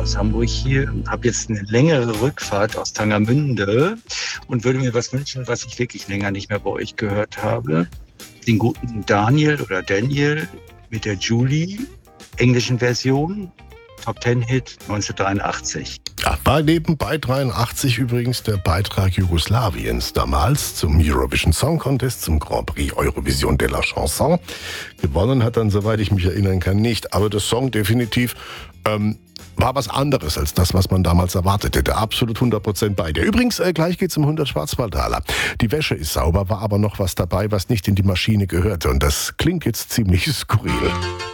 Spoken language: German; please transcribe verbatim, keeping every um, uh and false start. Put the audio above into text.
aus Hamburg hier, habe jetzt eine längere Rückfahrt aus Tangermünde und würde mir was wünschen, was ich wirklich länger nicht mehr bei euch gehört habe. Den guten Daniel oder Daniel mit der Julie, englischen Version, Top Ten Hit neunzehnhundertdreiundachtzig. Ja, war nebenbei dreiundachtzig übrigens der Beitrag Jugoslawiens damals zum Eurovision Song Contest, zum Grand Prix Eurovision de la Chanson. Gewonnen hat dann, soweit ich mich erinnern kann, nicht. Aber der Song definitiv ähm, war was anderes als das, was man damals erwartet hätte. Absolut hundert Prozent bei dir. Übrigens, äh, gleich geht's um hundert Schwarzwaldtaler. Die Wäsche ist sauber, war aber noch was dabei, was nicht in die Maschine gehörte. Und das klingt jetzt ziemlich skurril.